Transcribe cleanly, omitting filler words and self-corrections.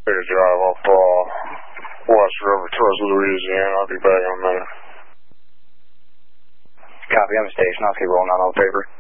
Take a drive off West River towards Louisiana. I'll be back in a minute. Copy, I'm a station. I'll keep rolling on all paper.